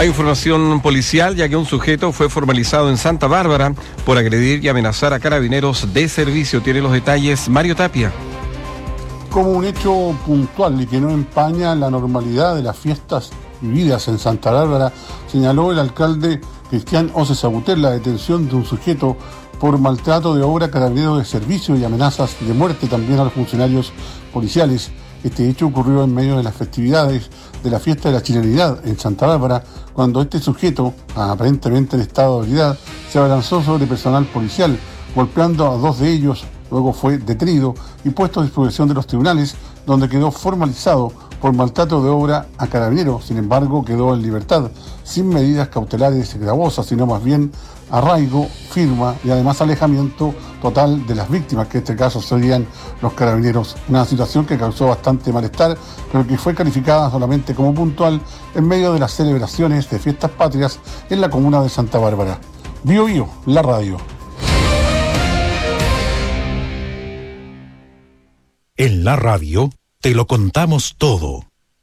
Hay información policial, ya que un sujeto fue formalizado en Santa Bárbara por agredir y amenazar a carabineros de servicio. Tiene los detalles Mario Tapia. Como un hecho puntual y que no empaña la normalidad de las fiestas vividas en Santa Bárbara, señaló el alcalde Cristian Oces Aguter la detención de un sujeto por maltrato de obra, carabineros de servicio y amenazas de muerte también a los funcionarios policiales. Este hecho ocurrió en medio de las festividades de la fiesta de la chilenidad en Santa Bárbara, cuando este sujeto, aparentemente en estado de ebriedad, se abalanzó sobre personal policial, golpeando a 2 de ellos. Luego fue detenido y puesto a disposición de los tribunales, donde quedó formalizado por maltrato de obra a carabineros. Sin embargo, quedó en libertad, sin medidas cautelares gravosas, sino más bien arraigo, firma y además alejamiento total de las víctimas, que en este caso serían los carabineros. Una situación que causó bastante malestar, pero que fue calificada solamente como puntual en medio de las celebraciones de fiestas patrias en la comuna de Santa Bárbara. Bio Bio, la radio. En la radio te lo contamos todo.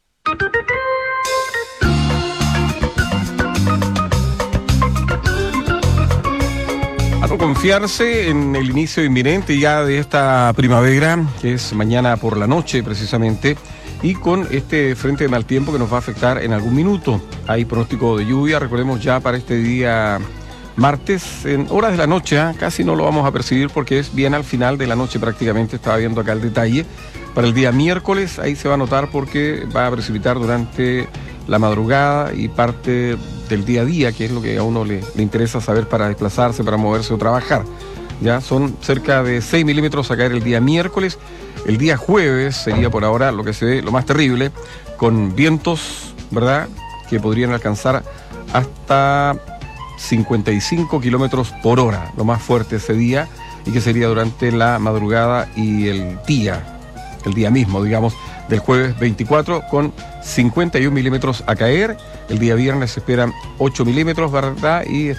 A no confiarse en el inicio inminente ya de esta primavera, que es mañana por la noche precisamente, y con este frente de mal tiempo que nos va a afectar en algún minuto. Hay pronóstico de lluvia, recordemos ya para este día martes, en horas de la noche, casi no lo vamos a percibir porque es bien al final de la noche prácticamente, estaba viendo acá el detalle. Para el día miércoles ahí se va a notar porque va a precipitar durante la madrugada y parte del día a día, que es lo que a uno le interesa saber para desplazarse, para moverse o trabajar. Ya son cerca de 6 milímetros a caer el día miércoles. El día jueves sería por ahora lo que se ve lo más terrible, con vientos, ¿verdad?, que podrían alcanzar hasta 55 kilómetros por hora, lo más fuerte ese día, y que sería durante la madrugada y el día mismo, digamos, del jueves 24, con 51 milímetros a caer. El día viernes se esperan 8 milímetros, ¿verdad? Y